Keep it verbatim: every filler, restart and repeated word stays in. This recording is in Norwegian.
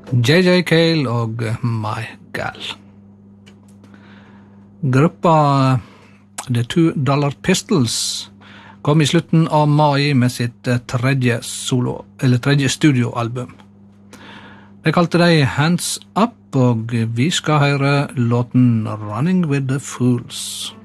J J Cale og My Gal. Gruppa The Two Dollar Pistols kom i slutten av mai med sitt tredje solo, eller tredje studioalbum. Det kalte de Hands Up, og vi skal høre låten Running with the Fools.